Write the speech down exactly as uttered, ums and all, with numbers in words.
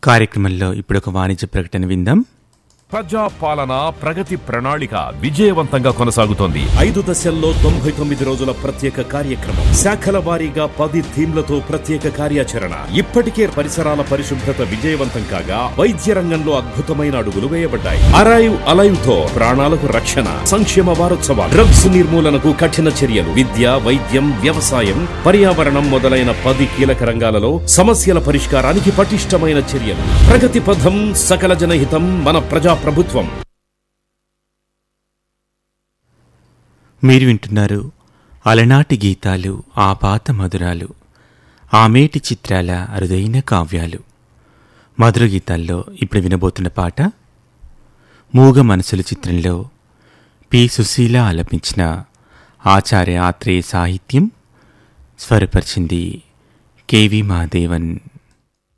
కార్యక్రమంలో ఇప్పుడు ఒక వాణిజ్య ప్రకటన విందాం. ప్రజా పాలన ప్రగతి ప్రణాళిక విజయవంతంగా కొనసాగుతోంది. ఐదు దశల్లో తొంభై తొమ్మిది రోజుల ప్రత్యేక కార్యక్రమం, శాఖల వారీగా పది థీమ్లతో ప్రత్యేక కార్యాచరణ. ఇప్పటికే పరిసరాల పరిశుభ్రత విజయవంతం కాగా వైద్య రంగంలో అద్భుతమైన అడుగులు వేయబడ్డాయి. అరైవ్ అలైవ్ తో ప్రాణాలకు రక్షణ. సంక్షేమ వారోత్సవాలు, డ్రగ్స్ నిర్మూలనకు కఠిన చర్యలు, విద్య, వైద్యం, వ్యవసాయం, పర్యావరణం మొదలైన పది కీలక రంగాలలో సమస్యల పరిష్కారానికి పటిష్టమైన చర్యలు. ప్రగతి పథం, సకల జనహితం, మన ప్రజా ప్రభుత్వం. మీరు వింటున్నారు అలనాటి గీతాలు, ఆపాత మధురాలు, ఆమేటి చిత్రాల అరుదైన కావ్యాలు. మధుర గీతాల్లో ఇప్పుడు వినబోతున్న పాట మూగ మనసుల చిత్రంలో పి సుశీల ఆలపించిన ఆచార్య ఆత్రేయ సాహిత్యం, స్వరపరిచింది కెవి మహాదేవన్.